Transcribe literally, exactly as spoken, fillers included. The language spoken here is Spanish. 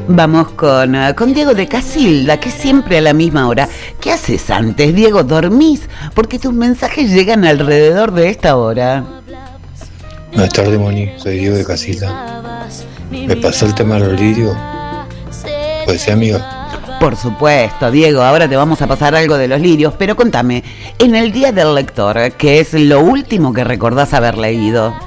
Vamos con, uh, con Diego de Casilda, que siempre a la misma hora. ¿Qué haces antes, Diego? ¿Dormís? Porque tus mensajes llegan alrededor de esta hora. Buenas tardes, Moni. Soy Diego de Casilda. ¿Me pasó el tema de los lirios? Pues sí, amiga. Por supuesto, Diego, ahora te vamos a pasar algo de los lirios, pero contame, en el Día del Lector, ¿qué es lo último que recordás haber leído?